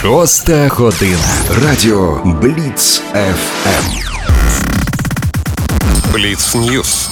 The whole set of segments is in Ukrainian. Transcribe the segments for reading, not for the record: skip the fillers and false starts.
6 година. Радіо Бліц ФМ. Бліц Ньюс.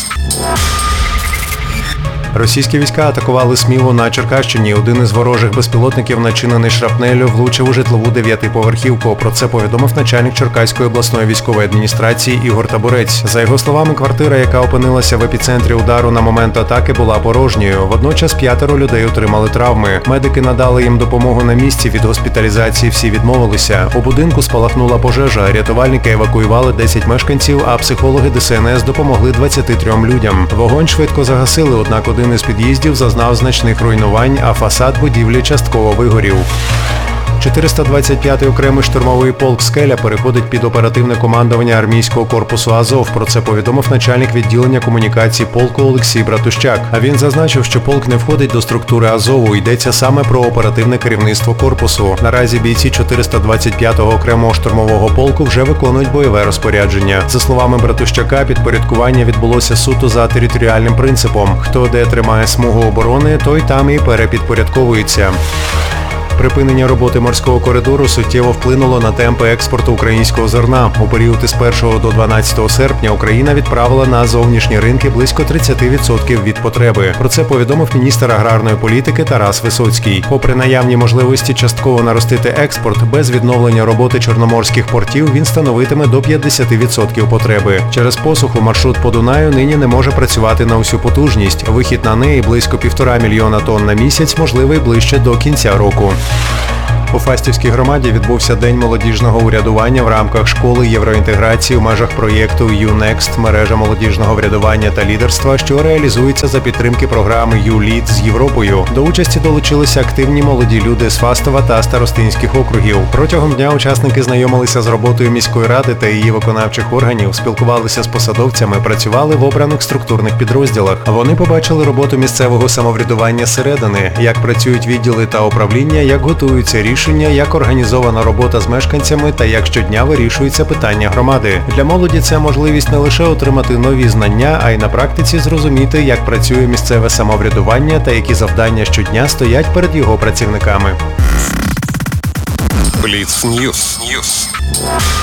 Російські війська атакували Смілу на Черкащині. Один із ворожих безпілотників, начинений шрапнеллю, влучив у житлову 9-поверхівку. Про це повідомив начальник Черкаської обласної військової адміністрації Ігор Табурець. За його словами, квартира, яка опинилася в епіцентрі удару на момент атаки, була порожньою. Водночас 5 людей отримали травми. Медики надали їм допомогу на місці, від госпіталізації всі відмовилися. У будинку спалахнула пожежа, рятувальники евакуювали 10 мешканців, а психологи ДСНС допомогли 23 людям. Вогонь швидко загасили, однак один із під'їздів зазнав значних руйнувань, а фасад будівлі частково вигорів. 425-й окремий штурмовий полк «Скеля» переходить під оперативне командування армійського корпусу «Азов». Про це повідомив начальник відділення комунікацій полку Олексій Братущак. А він зазначив, що полк не входить до структури «Азову». Йдеться саме про оперативне керівництво корпусу. Наразі бійці 425-го окремого штурмового полку вже виконують бойове розпорядження. За словами Братущака, підпорядкування відбулося суто за територіальним принципом. Хто де тримає смугу оборони, той там і перепідпорядковується. Припинення роботи морського коридору суттєво вплинуло на темпи експорту українського зерна. У період із 1 до 12 серпня Україна відправила на зовнішні ринки близько 30% від потреби. Про це повідомив міністр аграрної політики Тарас Висоцький. Попри наявні можливості частково наростити експорт, без відновлення роботи чорноморських портів він становитиме до 50% потреби. Через посуху маршрут по Дунаю нині не може працювати на усю потужність. Вихід на неї близько 1,5 мільйона тонн на місяць можливий ближче до кінця року. У Фастівській громаді відбувся День молодіжного урядування в рамках школи євроінтеграції в межах проєкту «ЮНЕКСТ» – мережа молодіжного врядування та лідерства, що реалізується за підтримки програми «ЮЛІД» з Європою. До участі долучилися активні молоді люди з Фастова та Старостинських округів. Протягом дня учасники знайомилися з роботою міської ради та її виконавчих органів, спілкувалися з посадовцями, працювали в обраних структурних підрозділах. Вони побачили роботу місцевого самоврядування зсередини, як працюють відділи та управління, як готуються рішення, як організована робота з мешканцями та як щодня вирішуються питання громади. Для молоді це можливість не лише отримати нові знання, а й на практиці зрозуміти, як працює місцеве самоврядування та які завдання щодня стоять перед його працівниками. Бліц Ньюс.